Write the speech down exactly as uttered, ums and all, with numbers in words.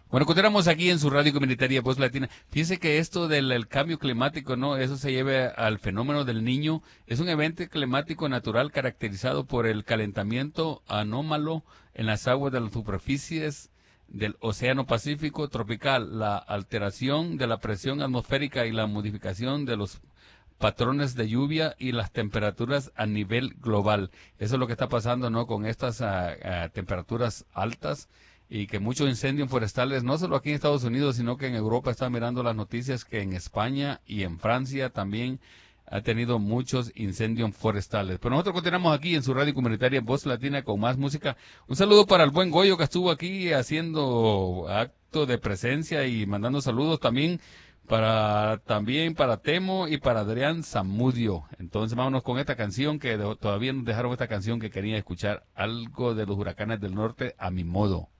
Bueno, continuamos aquí en su radio comunitaria Voz Latina. Fíjese que esto del el cambio climático, ¿no? Eso se lleva al fenómeno del Niño. Es un evento climático natural caracterizado por el calentamiento anómalo en las aguas de las superficies del Océano Pacífico tropical, la alteración de la presión atmosférica y la modificación de los patrones de lluvia y las temperaturas a nivel global. Eso es lo que está pasando, ¿no? Con estas uh, uh, temperaturas altas y que muchos incendios forestales, no solo aquí en Estados Unidos, sino que en Europa están mirando las noticias que en España y en Francia también ha tenido muchos incendios forestales. Pero nosotros continuamos aquí en su radio comunitaria Voz Latina con más música. Un saludo para el buen Goyo que estuvo aquí haciendo acto de presencia y mandando saludos también para también para Temo y para Adrián Zamudio. Entonces vámonos con esta canción que de, todavía nos dejaron esta canción que quería escuchar algo de los Huracanes del Norte a mi modo.